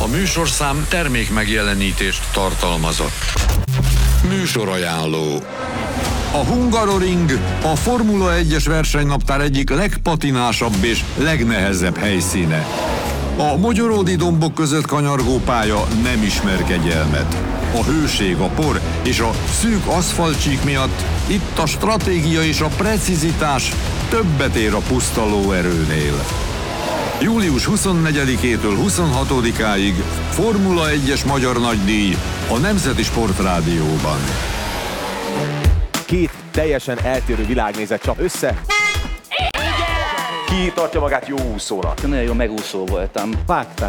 műsorszám termékmegjelenítést tartalmazott. Műsorajánló. A Hungaroring a Formula 1-es versenynaptár egyik legpatinásabb és legnehezebb helyszíne. A mogyoródi dombok között kanyargó pálya nem ismer kegyelmet. A hőség, a por és a szűk aszfaltcsík miatt itt a stratégia és a precizitás többet ér a puszta lóerőnél. Július 24-től 26-áig Formula 1-es magyar nagydíj a Nemzeti Sportrádióban. Két teljesen eltérő világnézet csap össze. Ki tartja magát jó úszónak? Nagyon jó megúszó voltam. Vágtál